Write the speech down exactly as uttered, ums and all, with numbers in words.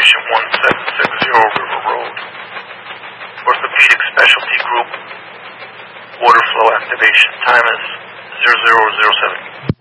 Station one seven six zero River Road. Orthopedic Specialty Group. Water flow activation. Time is zero zero zero seven.